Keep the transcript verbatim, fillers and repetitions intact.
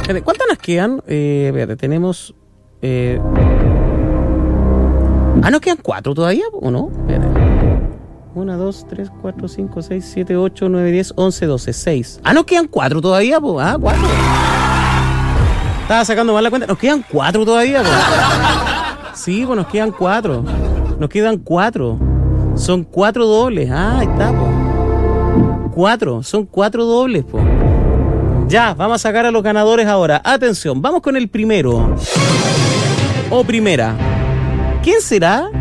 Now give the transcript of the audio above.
¿Cuántas nos quedan? Eh, espérate, tenemos... Eh... Ah, ¿nos quedan cuatro todavía o no? Espérate. uno, dos, tres, cuatro, cinco, seis, siete, ocho, nueve, diez, once, doce, seis. Ah, ¿nos quedan cuatro todavía? Po? Ah, cuatro. Estaba sacando mal la cuenta. Nos quedan cuatro todavía. Po. Sí, pues nos quedan cuatro. Nos quedan cuatro. Son cuatro dobles. Ah, ahí está, po. Cuatro. Son cuatro dobles, po. Ya, vamos a sacar a los ganadores ahora. Atención, vamos con el primero. O primera. ¿Quién será?